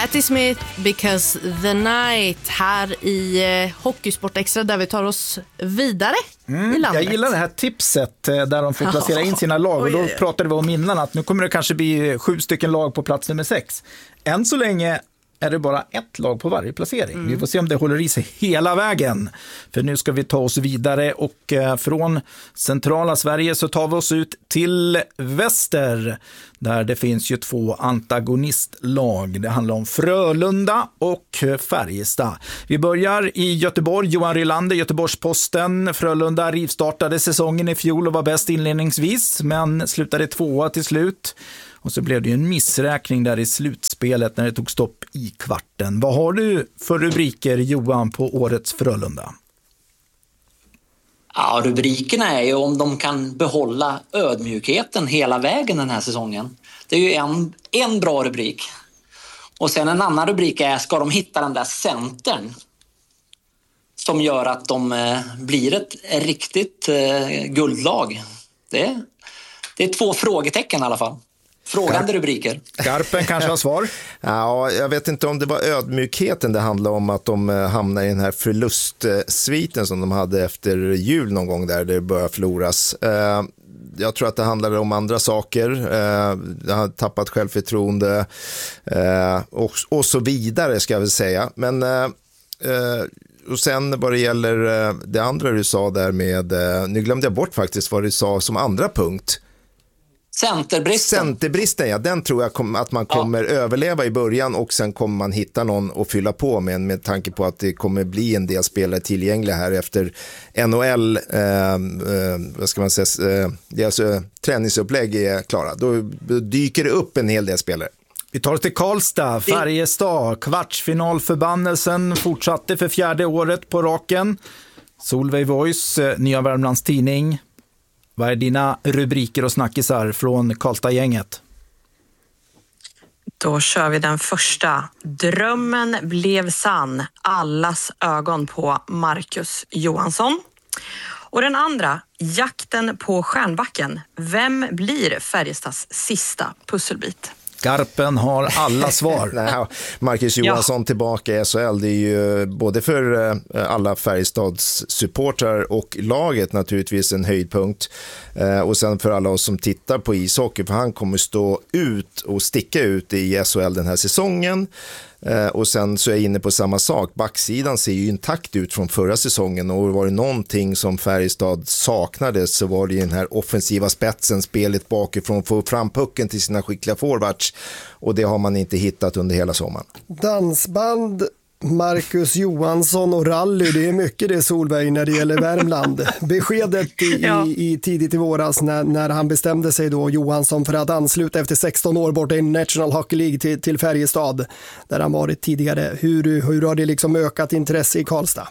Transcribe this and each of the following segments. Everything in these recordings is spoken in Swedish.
Patti Smith, Because the Night här i Hockeysport Extra där vi tar oss vidare i landet. Jag gillar det här tipset där de får placera in sina lag och då pratade vi om innan att nu kommer det kanske bli 7 stycken lag på plats nummer 6. Än så länge är det bara ett lag på varje placering. Vi får se om det håller i sig hela vägen. För nu ska vi ta oss vidare och från centrala Sverige så tar vi oss ut till väster. Där det finns ju 2 antagonistlag. Det handlar om Frölunda och Färjestad. Vi börjar i Göteborg. Johan Rylander, Göteborgs-Posten. Frölunda rivstartade säsongen i fjol och var bäst inledningsvis men slutade 2:a till slut. Och så blev det ju en missräkning där i slutspelet när det tog stopp i kvarten. Vad har du för rubriker, Johan, på årets Frölunda? Ja, rubrikerna är ju om de kan behålla ödmjukheten hela vägen den här säsongen. Det är ju en bra rubrik. Och sen en annan rubrik är, ska de hitta den där centern som gör att de blir ett riktigt guldlag? Det är 2 frågetecken i alla fall. Frågande rubriker. Garpen kanske har svar? Ja, jag vet inte om det var ödmjukheten det handlade om att de hamnar i den här förlustsviten som de hade efter jul någon gång där det började förloras. Jag tror att det handlade om andra saker. Jag har tappat självförtroende och så vidare ska jag väl säga. Men och sen vad det gäller det andra du sa där med, nu glömde jag bort faktiskt vad du sa som andra punkt. Centerbristen, ja, den tror jag att man kommer överleva i början och sen kommer man hitta någon att fylla på med tanke på att det kommer bli en del spelare tillgängliga här efter NHL, vad ska man säga, deras träningsupplägg är klara. Då dyker det upp en hel del spelare. Vi tar oss till Karlstad, Färjestad, kvartsfinalförbannelsen fortsatte för 4:e året på raken. Solveig Voice, Nya Värmlands Tidning. Vad är dina rubriker och snackisar från Karlstad-gänget? Då kör vi den första. Drömmen blev sann. Allas ögon på Marcus Johansson. Och den andra, jakten på Stjärnbacken. Vem blir Färjestads sista pusselbit? Garpen har alla svar. Nej, Marcus Johansson tillbaka i SHL, det är ju både för alla Färjestads supportrar och laget naturligtvis en höjdpunkt. Och sen för alla oss som tittar på ishockey, för han kommer stå ut och sticka ut i SHL den här säsongen. Och sen så är jag inne på samma sak. Backsidan ser ju intakt ut från förra säsongen och var det någonting som Färjestad saknade så var det ju den här offensiva spetsen, spelet bakifrån, få fram pucken till sina skickliga forwards och det har man inte hittat under hela sommaren. Dansband, Marcus Johansson och rally, det är mycket det Solveig när det gäller Värmland. Beskedet i tidigt i våras när han bestämde sig då, Johansson, för att ansluta efter 16 år borta i National Hockey League till Färjestad där han varit tidigare. Hur har det liksom ökat intresse i Karlstad?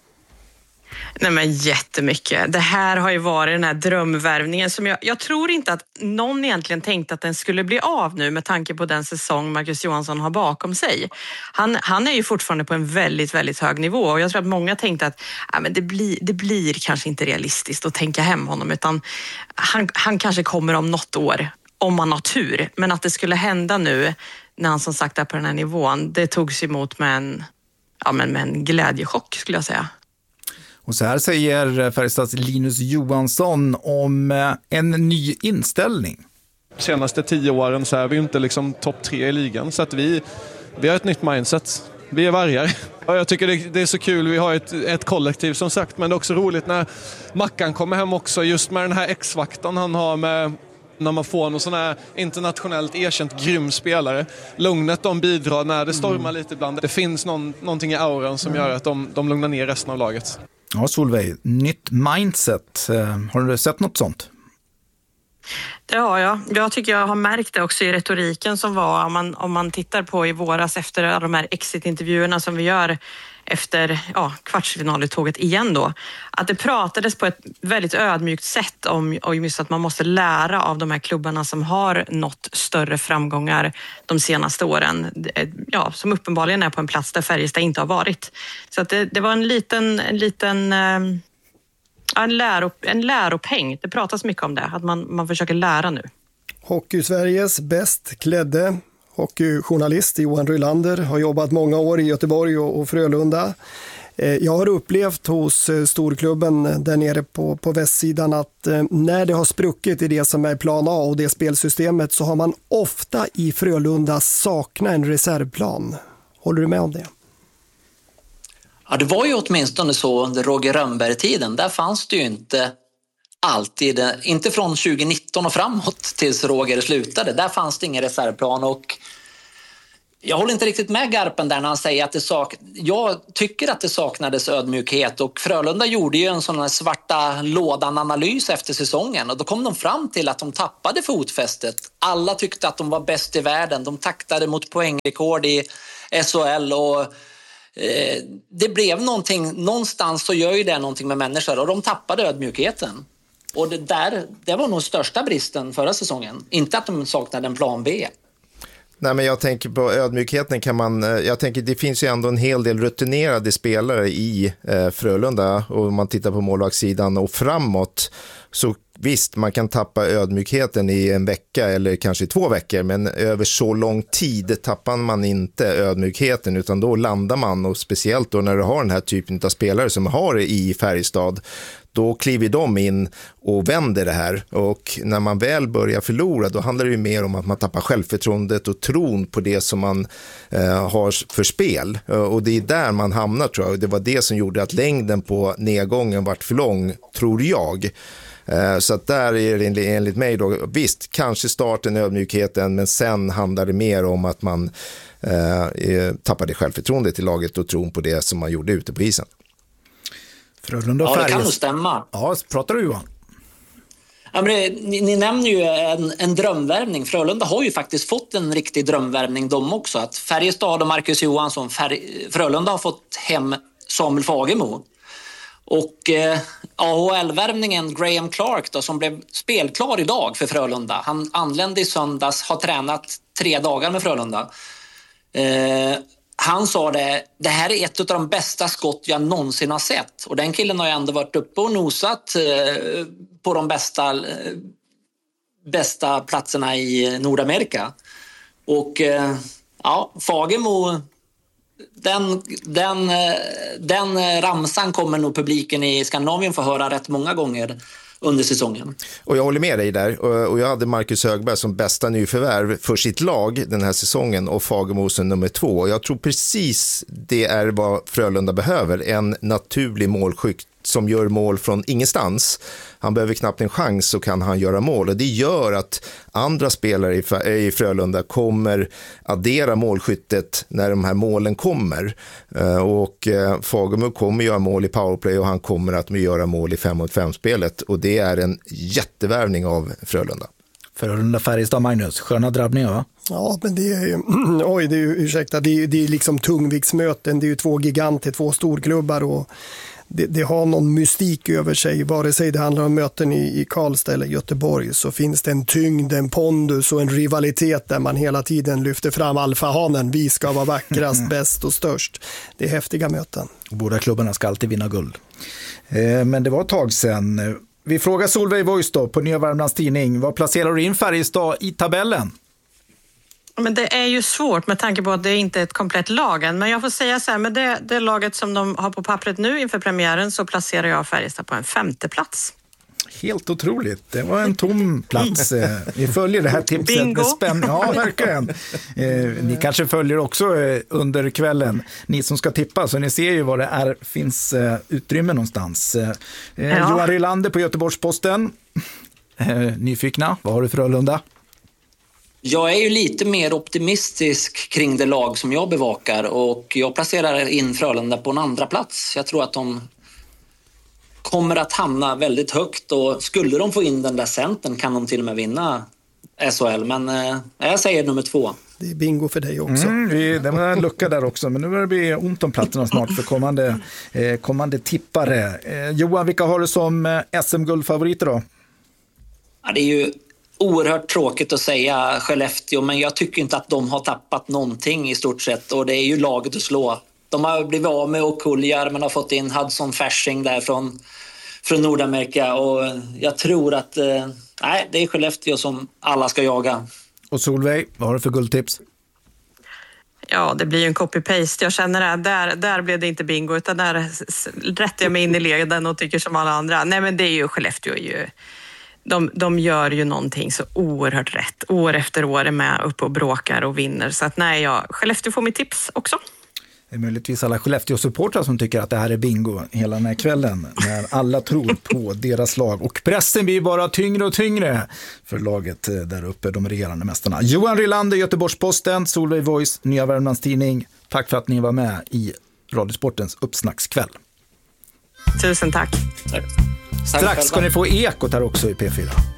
Nej men jättemycket. Det här har ju varit den här drömvärvningen som jag tror inte att någon egentligen tänkte att den skulle bli av nu med tanke på den säsong Marcus Johansson har bakom sig. Han är ju fortfarande på en väldigt, väldigt hög nivå och jag tror att många tänkte att men det blir kanske inte realistiskt att tänka hem honom utan han kanske kommer om något år om man har tur. Men att det skulle hända nu när han som sagt är på den här nivån, det togs emot med en glädjechock skulle jag säga. Och så här säger Färjestads Linus Johansson om en ny inställning. Senaste 10 åren så är vi inte liksom topp 3 i ligan så att vi har ett nytt mindset. Vi är vargar. Och jag tycker det är så kul, vi har ett kollektiv som sagt, men det är också roligt när Mackan kommer hem också just med den här X-vakten han har med när man får någon sån här internationellt erkänt grym spelare. Lugnet de bidrar när det stormar lite ibland. Det finns någonting i auran som gör att de lugnar ner resten av laget. Ja, Solveig, nytt mindset. Har du sett något sånt? Det har jag. Jag tycker jag har märkt det också i retoriken som var om man tittar på i våras efter de här exit-intervjuerna som vi gör efter kvartsfinaluttåget igen då. Att det pratades på ett väldigt ödmjukt sätt om just att man måste lära av de här klubbarna som har nått större framgångar de senaste åren. Ja, som uppenbarligen är på en plats där Färjestad inte har varit. Så att det var en läropeng. Det pratas mycket om det, att man försöker lära nu. Hockey-Sveriges bäst klädde hockeyjournalist Johan Rylander, har jobbat många år i Göteborg och Frölunda. Jag har upplevt hos storklubben där nere på västsidan att när det har spruckit i det som är plan A och det spelsystemet, så har man ofta i Frölunda saknat en reservplan. Håller du med om det? Ja, det var ju åtminstone så under Roger Rönnberg-tiden. Där fanns det ju inte alltid, inte från 2019 och framåt tills Roger slutade. Där fanns det ingen reservplan, och jag håller inte riktigt med Garpen där när han säger att jag tycker att det saknades ödmjukhet, och Frölunda gjorde ju en sån här svarta lådan-analys efter säsongen, och då kom de fram till att de tappade fotfästet. Alla tyckte att de var bäst i världen. De taktade mot poängrekord i SHL, och det blev någonting, någonstans så gör ju det någonting med människor, och de tappade ödmjukheten. Och det var nog största bristen förra säsongen. Inte att de saknade en plan B. Nej, men jag tänker på ödmjukheten jag tänker det finns ju ändå en hel del rutinerade spelare i Frölunda, och om man tittar på målvaktssidan och framåt, så visst, man kan tappa ödmjukheten i en vecka eller kanske 2 veckor, men över så lång tid tappar man inte ödmjukheten, utan då landar man, och speciellt då när du har den här typen av spelare som har det i Färjestad, då kliver de in och vänder det här, och när man väl börjar förlora, då handlar det ju mer om att man tappar självförtroendet och tron på det som man har för spel, och det är där man hamnar, tror jag. Det var det som gjorde att längden på nedgången vart för lång, tror jag. Så att där är det enligt mig då, visst, kanske starten ödmjukheten, men sen handlar det mer om att man tappade självförtroendet i laget och tron på det som man gjorde ute på isen. Frölunda ja, det kan nog stämma. Ja, pratar du, Johan? Ja, men ni nämner ju en drömvärvning. Frölunda har ju faktiskt fått en riktig drömvärvning de också. Att Färjestad och Marcus Johansson, Frölunda har fått hem Samuel Fagemo. Och AHL-värvningen Graham Clark då, som blev spelklar idag för Frölunda. Han anlände i söndags, har tränat 3 dagar med Frölunda. Han sa det här är ett av de bästa skott jag någonsin har sett. Och den killen har ju ändå varit uppe och nosat på de bästa platserna i Nordamerika. Och Fagemo, den ramsan kommer nog publiken i Skandinavien få höra rätt många gånger under säsongen. Och jag håller med dig där, och jag hade Marcus Högberg som bästa nyförvärv för sitt lag den här säsongen, och Fagemo som nummer 2, och jag tror precis det är vad Frölunda behöver, en naturlig målskytt som gör mål från ingenstans. Han behöver knappt en chans, så kan han göra mål, och det gör att andra spelare i Frölunda kommer addera målskyttet när de här målen kommer, och Fagemo kommer göra mål i powerplay, och han kommer att göra mål i 5-mot-5-spelet, och det är en jättevärvning av Frölunda. Frölunda Färjestad, Magnus, sköna drabbningar, va? Ja, men det är ju, det är liksom tungviktsmöten, det är ju 2 giganter, 2 storklubbar, och det har någon mystik över sig. Vare sig det handlar om möten i Karlstad eller Göteborg, så finns det en tyngd, en pondus och en rivalitet där man hela tiden lyfter fram alfahanen. Vi ska vara vackrast, bäst och störst. Det är häftiga möten. Båda klubbarna ska alltid vinna guld. Men det var ett tag sedan. Vi frågar Solveig Voice då på Nya Värmlands Tidning. Vad placerar du in Färjestad i tabellen? Men det är ju svårt med tanke på att det inte är ett komplett lag än. Men jag får säga så här, med det laget som de har på pappret nu inför premiären, så placerar jag Färjestad på en 5:e plats. Helt otroligt. Det var en tom plats. Vi följer det här tipset. Bingo. Med spänning. Ja, verkligen. Ni kanske följer också under kvällen. Ni som ska tippa, så ni ser ju vad det finns utrymme någonstans. Johan Rylander på Göteborgs-Posten. Nyfikna, vad har du för Frölunda? Jag är ju lite mer optimistisk kring det lag som jag bevakar, och jag placerar in Frölunda på en 2:a plats. Jag tror att de kommer att hamna väldigt högt, och skulle de få in den där centern kan de till och med vinna SHL, men jag säger nummer 2. Det är bingo för dig också. Det var en lucka där också, men nu börjar det bli ont om platserna snart för kommande tippare. Johan, vilka har du som SM-guldfavoriter då? Ja, det är ju oerhört tråkigt att säga Skellefteå, men jag tycker inte att de har tappat någonting i stort sett, och det är ju laget att slå. De har blivit av med Okuljar, men har fått in Hudson Fasching där från Nordamerika, och jag tror att det är Skellefteå som alla ska jaga. Och Solveig, vad har du för guldtips? Ja, det blir ju en copy-paste. Jag känner att där blev det inte bingo, utan där rättar jag mig in i leden och tycker som alla andra. Nej, men det är ju Skellefteå de gör ju någonting så oerhört rätt. År efter år är med upp och bråkar och vinner. Så att Skellefteå får mitt tips också. Det är möjligtvis alla Skellefteå-supportrar som tycker att det här är bingo hela den här kvällen. När alla tror på deras lag. Och pressen blir bara tyngre och tyngre för laget där uppe, de regerande mästarna. Johan Rylander, Göteborgs-Posten, Solveig Voice, Nya Värmlands Tidning. Tack för att ni var med i Radiosportens uppsnackskväll. Tusen tack. Strax ska ni få ekot här också i P4.